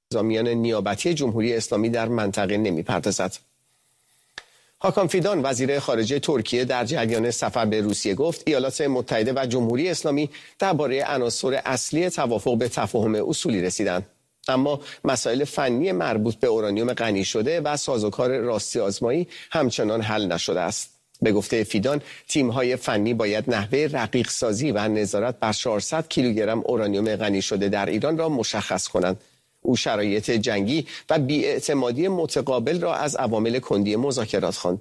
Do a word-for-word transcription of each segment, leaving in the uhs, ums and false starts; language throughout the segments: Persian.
نظامیان نیابتی جمهوری اسلامی در منطقه نمی‌پردازد. هاکان فیدان وزیر خارجه ترکیه در جریان سفر به روسیه گفت ایالات متحده و جمهوری اسلامی درباره عناصر اصلی توافق به تفاهم اصولی رسیدند. اما مسائل فنی مربوط به اورانیوم غنی شده و سازوکار راستی آزمایی همچنان حل نشده است. به گفته فیدان، تیم‌های فنی باید نحوه رقیق سازی و نظارت بر چهارصد کیلوگرم اورانیوم غنی شده در ایران را مشخص کنند. او شرایط جنگی و بی‌اعتمادی متقابل را از عوامل کندی مذاکرات خواند.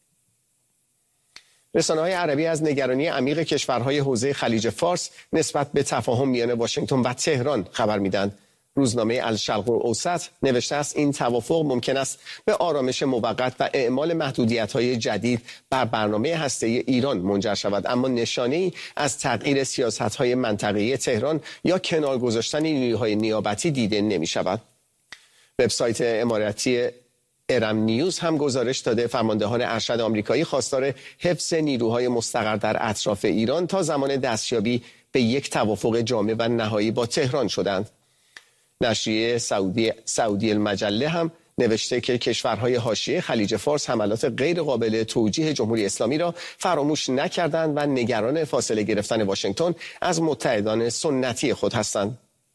رسانه‌های عربی از نگرانی عمیق کشورهای حوزه خلیج فارس نسبت به تفاهم میان واشنگتن و تهران خبر میدهند. روزنامه الشرق الاوسط نوشته است این توافق ممکن است به آرامش موقت و اعمال محدودیت‌های جدید بر برنامه هسته‌ای ایران منجر شود، اما نشانه‌ای از تغییر سیاست‌های منطقه‌ای تهران یا کنار گذاشتن نیروهای نیابتی دیده نمی‌شود. وبسایت اماراتی ارم نیوز هم گزارش داده فرماندهان ارشد آمریکایی خواستار حفظ نیروهای مستقر در اطراف ایران تا زمان دستیابی به یک توافق جامع و نهایی با تهران شدند. نشریه سعودی سعودی المجله هم نوشته که کشورهای حاشیه خلیج فارس حملات غیر قابل توجیه جمهوری اسلامی را فراموش نکردند و نگران فاصله گرفتن واشنگتن از متحدان سنتی خود هستند.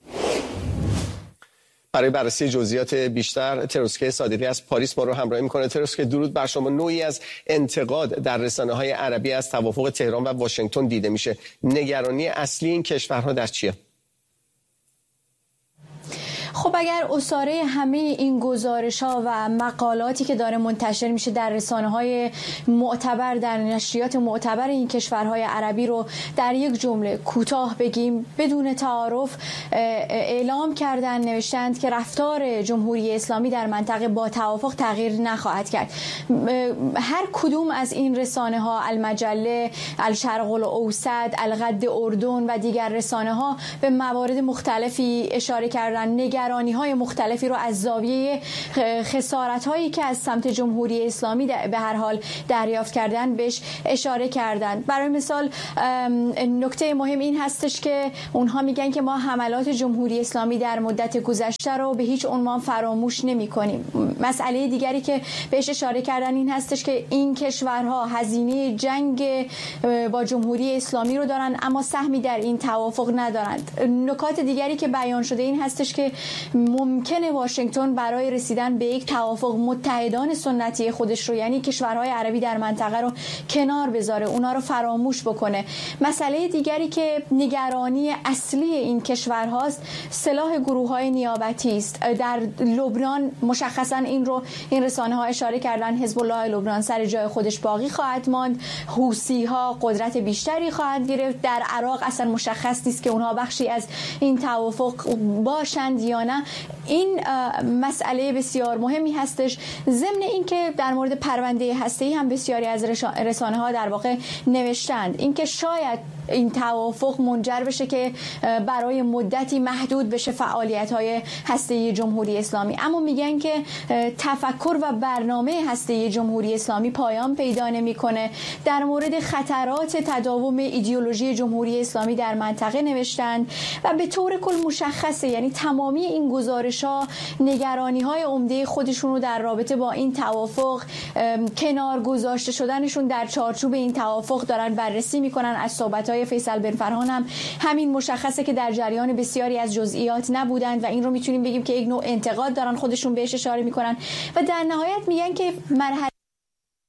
برای بررسی جزئیات بیشتر تروسکه صادقی از پاریس ما رو همراهی میکنه. تروسکه درود بر شما. نوعی از انتقاد در رسانه‌های عربی از توافق تهران و واشنگتن دیده میشه. نگرانی اصلی این کشورها در چیه؟ خب اگر اساره همه این گزارش‌ها و مقالاتی که داره منتشر میشه در رسانه‌های معتبر، در نشریات معتبر این کشورهای عربی رو در یک جمله کوتاه بگیم، بدون تعارف اعلام کردن، نوشتند که رفتار جمهوری اسلامی در منطقه با توافق تغییر نخواهد کرد. هر کدوم از این رسانه‌ها، المجله، الشرق الاوسط، الغد اردن و دیگر رسانه‌ها به موارد مختلفی اشاره کردن، نگرانی‌های مختلفی رو از زاویه خسارت‌هایی که از سمت جمهوری اسلامی به هر حال دریافت کردن بهش اشاره کردن. برای مثال نکته مهم این هستش که اونها میگن که ما حملات جمهوری اسلامی در مدت گذشته رو به هیچ عنوان فراموش نمی‌کنیم. مسئله دیگری که بهش اشاره کردن این هستش که این کشورها هزینه جنگ با جمهوری اسلامی رو دارن اما سهمی در این توافق ندارند. نکات دیگری که بیان شده این هستش که ممکنه واشنگتن برای رسیدن به یک توافق متحدان سنتی خودش رو، یعنی کشورهای عربی در منطقه رو کنار بذاره، اونا رو فراموش بکنه. مسئله دیگری که نگرانی اصلی این کشورهاست سلاح گروه‌های نیابتی است. در لبنان مشخصا این رو این رسانه‌ها اشاره کردن، حزب الله لبنان سر جای خودش باقی خواهد ماند، حوثی‌ها قدرت بیشتری خواهند گرفت. در عراق اصلا مشخص نیست که اونها بخشی از این توافق باشند یا نه. این مسئله بسیار مهمی هستش. ضمن اینکه در مورد پرونده هسته‌ای هم بسیاری از رسانه‌ها در واقع نوشتند اینکه شاید این توافق منجر بشه که برای مدتی محدود بشه فعالیت‌های هسته‌ای جمهوری اسلامی، اما میگن که تفکر و برنامه هسته‌ای جمهوری اسلامی پایان پیدا نمی‌کنه. در مورد خطرات تداوم ایدئولوژی جمهوری اسلامی در منطقه نوشتند و به طور کل مشخصه، یعنی تمامی این گزارش‌ها نگرانی‌های عمده خودشون رو در رابطه با این توافق، کنار گذاشته شدنشون در چارچوب این توافق دارن بررسی می‌کنن. از صحبت‌های فیصل بن فرهان هم همین مشخصه که در جریان بسیاری از جزئیات نبودند و این رو میتونیم بگیم که یک نوع انتقاد دارن خودشون بهش اشاره میکنن و در نهایت میگن که مرحله